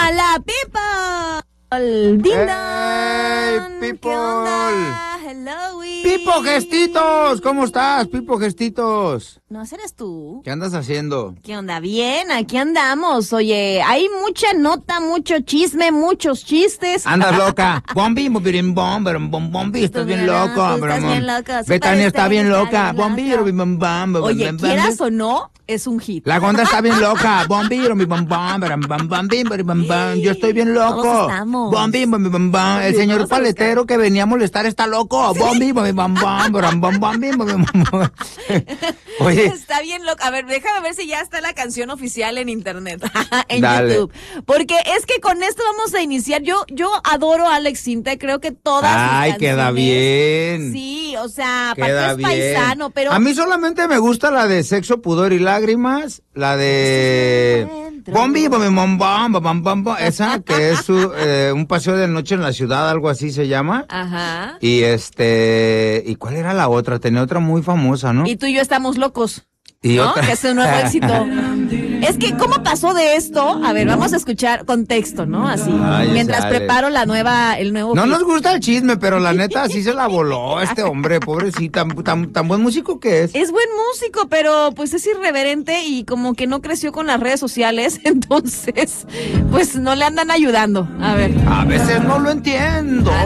a la people. Ding dong. Hey, people. ¿Qué onda? Hello, Pipo Gestitos, ¿cómo estás, Pipo Gestitos? ¿No eres tú? ¿Qué andas haciendo? ¿Qué onda? Bien, aquí andamos. Oye, hay mucha nota, mucho chisme, muchos chistes. Andas loca. Bombi, bombi, estás bien loco. Estás bien loca. Betania está bien loca. Bombi, Oye, quieras o no, es un hit. La Gonda está bien loca. Bombi, yo estoy bien loco. Todos estamos. Bombi, el señor paletero que venía a molestar está loco. Bombi, Oye. Está bien loco. A ver, déjame ver si ya está la canción oficial en internet, en Dale. YouTube. Porque es que con esto vamos a iniciar. Yo adoro a Alex Sintek, creo que todas sus Ay, canciones. queda bien. Sí, o sea, Queda aparte es paisano, bien. pero... A mí solamente me gusta la de Sexo, Pudor y Lágrimas, la de Bombi, esa que es un paseo de noche en la ciudad, algo así se llama. Ajá. Y ¿y cuál era la otra? Tenía otra muy famosa, ¿no? Y tú y yo estamos locos. Y ¿no? otra. Que es un nuevo éxito. Es que, ¿cómo pasó de esto? A ver, vamos a escuchar contexto, ¿no? Así. Ay, mientras sale. preparo el nuevo. No hit. nos gusta el chisme, pero la neta sí se la voló este hombre, pobrecita, tan buen músico que es. Es buen músico, pero pues es irreverente y como que no creció con las redes sociales, entonces, pues no le andan ayudando. A ver. A veces no lo entiendo.